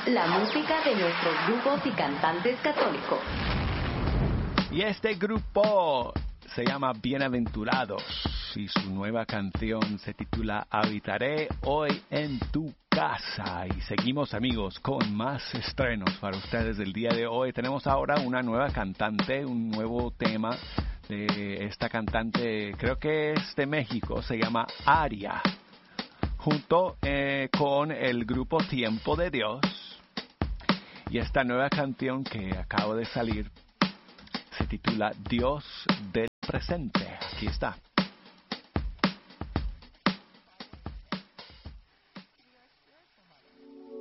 la música de nuestros grupos y cantantes católicos. Y este grupo se llama Bienaventurados y su nueva canción se titula Habitaré hoy en tu casa. Y seguimos, amigos, con más estrenos para ustedes del día de hoy. Tenemos ahora una nueva cantante, un nuevo tema de esta cantante, creo que es de México, se llama Aria, junto con el grupo Tiempo de Dios. Y esta nueva canción que acaba de salir se titula Dios del presente. Aquí está.